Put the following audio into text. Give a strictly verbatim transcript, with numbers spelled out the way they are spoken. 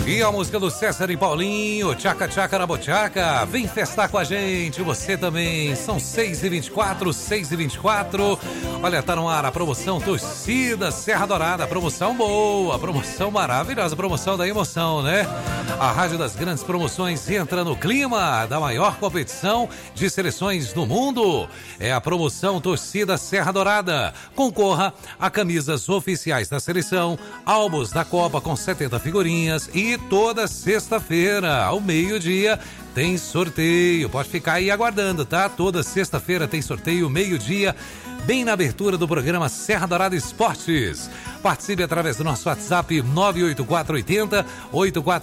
E a música do César e Paulinho, Tchaca Tchaca na Bochaca. Vem festar com a gente, você também. São seis e vinte e quatro, seis e vinte e quatro. Olha, tá no ar a promoção Torcida Serra Dourada. Promoção boa, promoção maravilhosa, promoção da emoção, né? A Rádio das Grandes Promoções entra no clima da maior competição de seleções do mundo. É a promoção Torcida Serra Dourada. Concorra a camisas oficiais da seleção, álbuns da Copa com setenta figurinhas e toda sexta-feira, ao meio-dia, tem sorteio. Pode ficar aí aguardando, tá? Toda sexta-feira tem sorteio, meio-dia, bem na abertura do programa Serra Dourada Esportes. Participe através do nosso WhatsApp nove oito quatro oito zero, oito quatro